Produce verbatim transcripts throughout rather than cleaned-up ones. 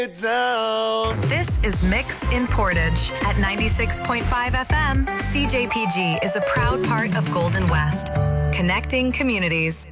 This is Mix in Portage at ninety-six point five F M. C J P G is a proud part of Golden West, connecting communities.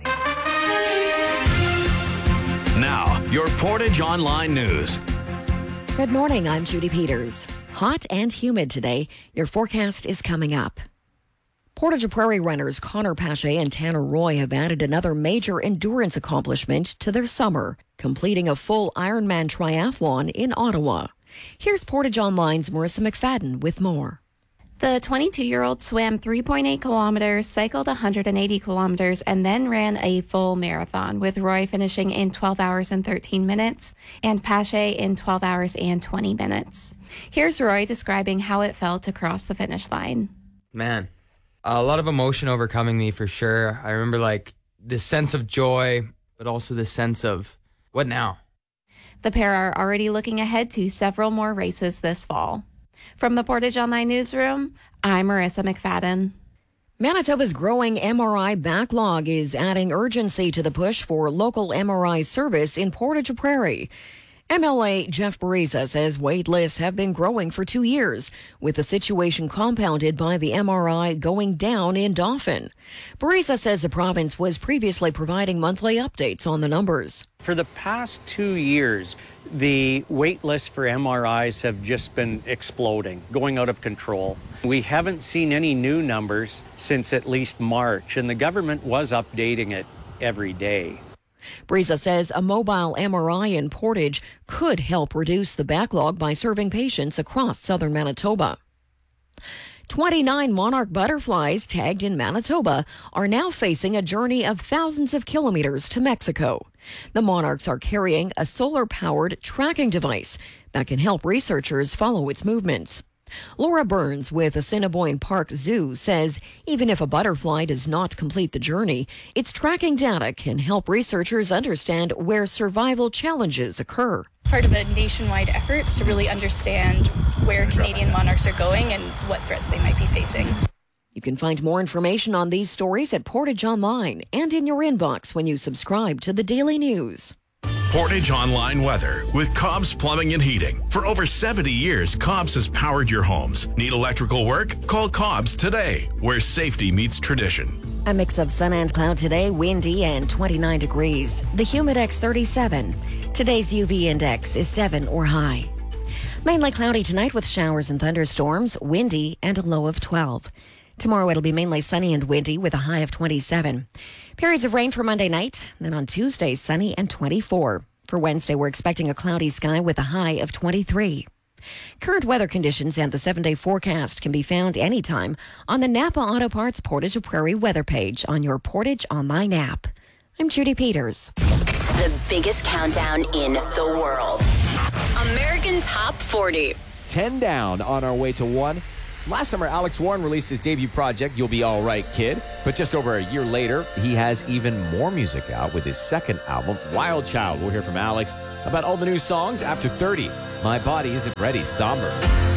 Now, your Portage Online News. Good morning, I'm Judy Peters. Hot and humid today. Your forecast is coming up. Portage Prairie runners Connor Pache and Tanner Roy have added another major endurance accomplishment to their summer, completing a full Ironman triathlon in Ottawa. Here's Portage Online's Marissa McFadden with more. The twenty-two-year-old swam three point eight kilometers, cycled one hundred eighty kilometers, and then ran a full marathon, with Roy finishing in twelve hours and thirteen minutes and Pache in twelve hours and twenty minutes. Here's Roy describing how it felt to cross the finish line. Man, a lot of emotion overcoming me for sure. I remember like this sense of joy, but also this sense of what now? The pair are already looking ahead to several more races this fall. From the Portage Online Newsroom, I'm Marissa McFadden. Manitoba's growing M R I backlog is adding urgency to the push for local M R I service in Portage Prairie. M L A Jeff Bariza says wait lists have been growing for two years, with the situation compounded by the M R I going down in Dauphin. Bariza says the province was previously providing monthly updates on the numbers. For the past two years, the wait lists for M R Is have just been exploding, going out of control. We haven't seen any new numbers since at least March, and the government was updating it every day. Bariza says a mobile M R I in Portage could help reduce the backlog by serving patients across southern Manitoba. twenty-nine monarch butterflies tagged in Manitoba are now facing a journey of thousands of kilometers to Mexico. The monarchs are carrying a solar-powered tracking device that can help researchers follow its movements. Laura Burns with Assiniboine Park Zoo says even if a butterfly does not complete the journey, its tracking data can help researchers understand where survival challenges occur. Part of a nationwide effort to really understand where Canadian monarchs are going and what threats they might be facing. You can find more information on these stories at Portage Online and in your inbox when you subscribe to the Daily News. Portage Online Weather with Cobb's Plumbing and Heating. For over seventy years, Cobb's has powered your homes. Need electrical work? Call Cobb's today, where safety meets tradition. A mix of sun and cloud today, windy and twenty-nine degrees. The Humidex thirty-seven. Today's U V index is seven or high. Mainly cloudy tonight with showers and thunderstorms, windy and a low of twelve. Tomorrow it'll be mainly sunny and windy with a high of twenty-seven. Periods of rain for Monday night, then on Tuesday sunny and twenty-four. For Wednesday we're expecting a cloudy sky with a high of twenty-three. Current weather conditions and the seven-day forecast can be found anytime on the Napa Auto Parts Portage Prairie weather page on your Portage Online app. I'm Judy Peters. The biggest countdown in the world. American Top forty. ten down on our way to one. Last summer, Alex Warren released his debut project, You'll Be All Right, Kid. But just over a year later, he has even more music out with his second album, Wild Child. We'll hear from Alex about all the new songs after thirty. My Body Isn't Ready, Somber.